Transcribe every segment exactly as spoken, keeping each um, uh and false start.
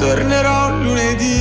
tornerò lunedì,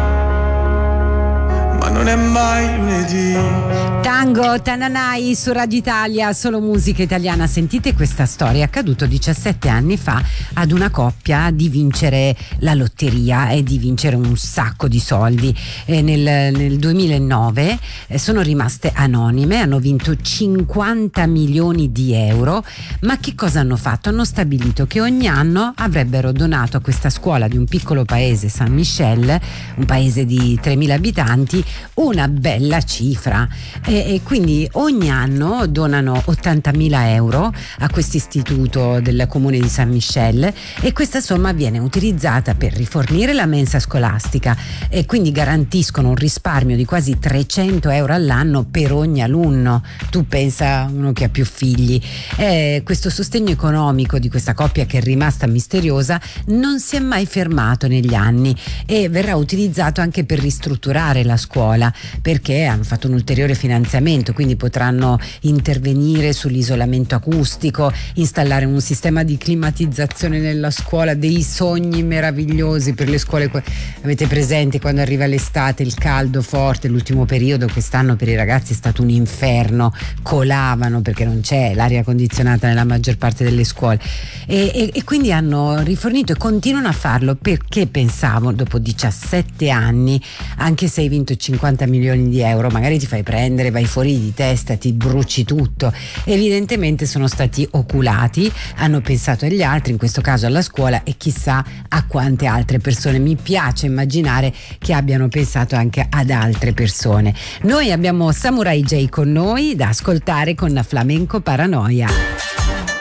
ma non è mai lunedì. Tango Tananai su Radio Italia, solo musica italiana. Sentite questa storia, è accaduto diciassette anni fa ad una coppia di vincere la lotteria e di vincere un sacco di soldi. E nel, nel duemilanove eh, sono rimaste anonime, hanno vinto cinquanta milioni di euro. Ma che cosa hanno fatto? Hanno stabilito che ogni anno avrebbero donato a questa scuola di un piccolo paese, Saint Michel, un paese di tremila abitanti, una bella cifra. E, e quindi ogni anno donano ottantamila euro a questo istituto del comune di Saint Michel, e questa somma viene utilizzata per rifornire la mensa scolastica, e quindi garantiscono un risparmio di quasi trecento euro all'anno per ogni alunno. Tu pensa a uno che ha più figli. E questo sostegno economico di questa coppia, che è rimasta misteriosa, non si è mai fermato negli anni e verrà utilizzato anche per ristrutturare la scuola, perché hanno fatto un ulteriore finanziamento, quindi potranno intervenire sull'isolamento acustico, installare un sistema di climatizzazione nella scuola, dei sogni meravigliosi per le scuole. Avete presente quando arriva l'estate, il caldo forte, l'ultimo periodo quest'anno per i ragazzi è stato un inferno, colavano perché non c'è l'aria condizionata nella maggior parte delle scuole, e, e, e quindi hanno rifornito e continuano a farlo, perché pensavo, dopo diciassette anni, anche se hai vinto cinquanta milioni di euro, magari ti fai prendere, vai fuori di testa, ti bruci tutto. Evidentemente sono stati oculati, hanno pensato agli altri, in questo caso alla scuola, e chissà a quante altre persone. Mi piace immaginare che abbiano pensato anche ad altre persone. Noi abbiamo Samurai J con noi da ascoltare con Flamenco Paranoia.